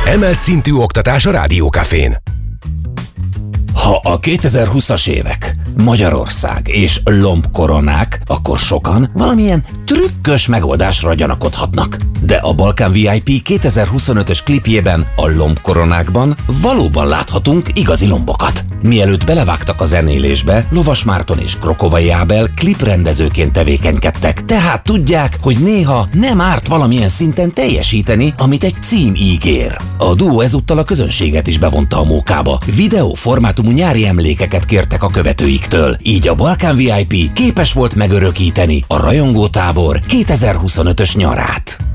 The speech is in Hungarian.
Emelt szintű oktatás a Rádiókafén. Ha a 2020-as évek Magyarország és lombkoronák, akkor sokan valamilyen trükkös megoldásra gyanakodhatnak. De a Balkán VIP 2025-ös klipjében, a lombkoronákban valóban láthatunk igazi lombokat. Mielőtt belevágtak a zenélésbe, Lovas Márton és Krokovai Ábel kliprendezőként tevékenykedtek, tehát tudják, hogy néha nem árt valamilyen szinten teljesíteni, amit egy cím ígér. A duó ezúttal a közönséget is bevonta a mókába. Videóformátumú nyári emlékeket kértek a követőiktől, így a Balkán VIP képes volt megörökíteni a rajongótábor 2025-ös nyarát.